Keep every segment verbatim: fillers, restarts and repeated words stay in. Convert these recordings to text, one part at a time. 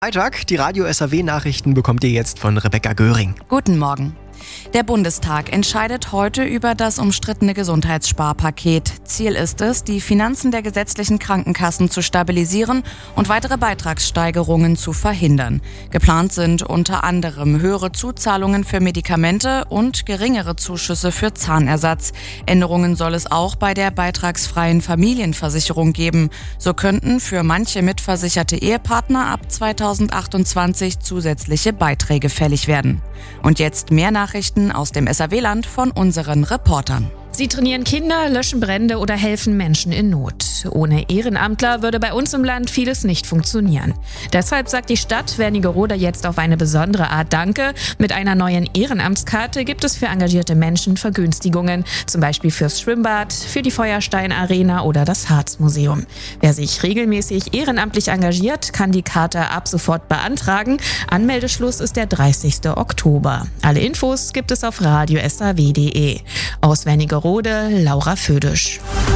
Freitag, die Radio-S A W-Nachrichten bekommt ihr jetzt von Rebecca Göring. Guten Morgen. Der Bundestag entscheidet heute über das umstrittene Gesundheitssparpaket. Ziel ist es, die Finanzen der gesetzlichen Krankenkassen zu stabilisieren und weitere Beitragssteigerungen zu verhindern. Geplant sind unter anderem höhere Zuzahlungen für Medikamente und geringere Zuschüsse für Zahnersatz. Änderungen soll es auch bei der beitragsfreien Familienversicherung geben. So könnten für manche mitversicherte Ehepartner ab zweitausendachtundzwanzig zusätzliche Beiträge fällig werden. Und jetzt mehr Nachrichten aus dem S A W-Land von unseren Reportern. Sie trainieren Kinder, löschen Brände oder helfen Menschen in Not. Ohne Ehrenamtler würde bei uns im Land vieles nicht funktionieren. Deshalb sagt die Stadt Wernigerode jetzt auf eine besondere Art Danke. Mit einer neuen Ehrenamtskarte gibt es für engagierte Menschen Vergünstigungen, zum Beispiel fürs Schwimmbad, für die Feuerstein-Arena oder das Harzmuseum. Wer sich regelmäßig ehrenamtlich engagiert, kann die Karte ab sofort beantragen. Anmeldeschluss ist der dreißigsten Oktober. Alle Infos gibt es auf radio s a w punkt d e. Aus Wernigerode Laura Födisch.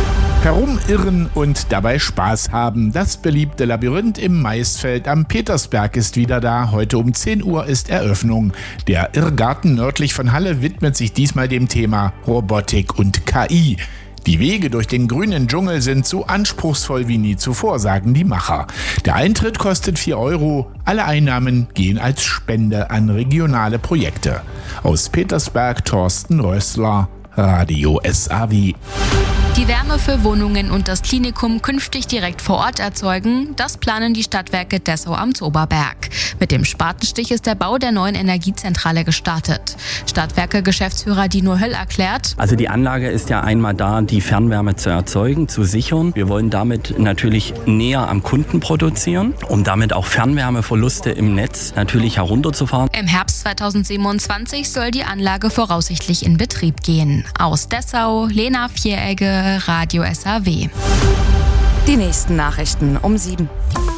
Herumirren und dabei Spaß haben. Das beliebte Labyrinth im Maisfeld am Petersberg ist wieder da. Heute um zehn Uhr ist Eröffnung. Der Irrgarten nördlich von Halle widmet sich diesmal dem Thema Robotik und K I. Die Wege durch den grünen Dschungel sind so anspruchsvoll wie nie zuvor, sagen die Macher. Der Eintritt kostet vier Euro. Alle Einnahmen gehen als Spende an regionale Projekte. Aus Petersberg Thorsten Rössler, Radio S A W. Die Wärme für Wohnungen und das Klinikum künftig direkt vor Ort erzeugen, das planen die Stadtwerke Dessau am Zoberberg. Mit dem Spatenstich ist der Bau der neuen Energiezentrale gestartet. Stadtwerke-Geschäftsführer Dino Höll erklärt: Also die Anlage ist ja einmal da, die Fernwärme zu erzeugen, zu sichern. Wir wollen damit natürlich näher am Kunden produzieren, um damit auch Fernwärmeverluste im Netz natürlich herunterzufahren. Im Herbst zweitausendsiebenundzwanzig soll die Anlage voraussichtlich in Betrieb gehen. Aus Dessau, Lena Vieregge, Radio S A W. Die nächsten Nachrichten um sieben.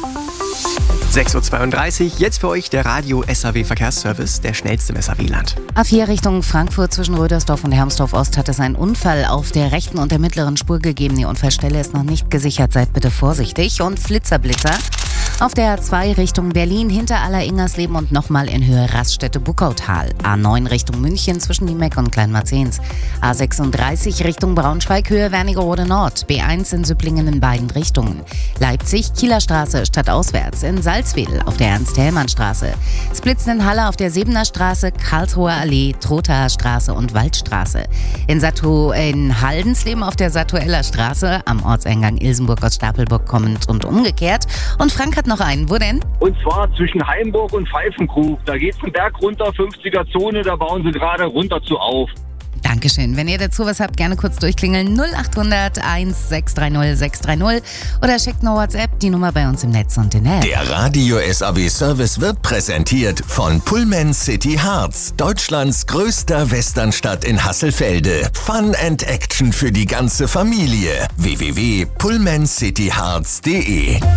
sechs Uhr zweiunddreißig, jetzt für euch der Radio S A W Verkehrsservice, der schnellste im S A W-Land. A vier Richtung Frankfurt zwischen Rödersdorf und Hermsdorf Ost hat es einen Unfall auf der rechten und der mittleren Spur gegeben. Die Unfallstelle ist noch nicht gesichert, seid bitte vorsichtig. Und Flitzerblitzer auf der A zwei Richtung Berlin hinter Aller-Ingersleben und nochmal in Höhe Raststätte-Buckautal. A neun Richtung München zwischen Niemeck und Kleinmarzens. A sechsunddreißig Richtung Braunschweig Höhe Wernigerode Nord. B eins in Süpplingen in beiden Richtungen. Leipzig Kieler Straße stadtauswärts. In Salzwedel auf der Ernst-Hellmann-Straße. Splitzen in Halle auf der Sebener Straße, Karlsruher Allee, Trothaer Straße und Waldstraße. In, Satu, in Haldensleben auf der Satueller Straße, am Ortseingang Ilsenburg aus Stapelburg kommend und umgekehrt. Und Frank hat noch einen. Wo denn? Und zwar zwischen Heimburg und Pfeifenkrug. Da geht's einen Berg runter, fünfziger Zone, da bauen sie gerade runter zu auf. Dankeschön. Wenn ihr dazu was habt, gerne kurz durchklingeln. null achthundert eins sechs drei null sechs drei null oder schickt eine WhatsApp, die Nummer bei uns im Netz und in der App. Der Radio S A W Service wird präsentiert von Pullman City Harz, Deutschlands größter Westernstadt in Hasselfelde. Fun and Action für die ganze Familie. w w w punkt pullman city harz punkt d e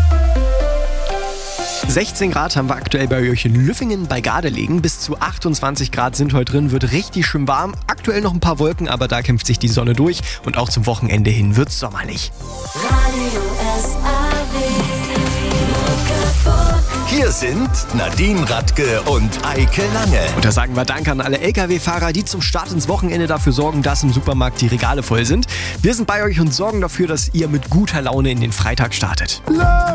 sechzehn Grad haben wir aktuell bei euch in Lüffingen bei Gardelegen. Bis zu achtundzwanzig Grad sind heute drin, wird richtig schön warm. Aktuell noch ein paar Wolken, aber da kämpft sich die Sonne durch. Und auch zum Wochenende hin wird's sommerlich. Radio S A W. Hier sind Nadine Radke und Eike Lange. Und da sagen wir Danke an alle L K W-Fahrer, die zum Start ins Wochenende dafür sorgen, dass im Supermarkt die Regale voll sind. Wir sind bei euch und sorgen dafür, dass ihr mit guter Laune in den Freitag startet.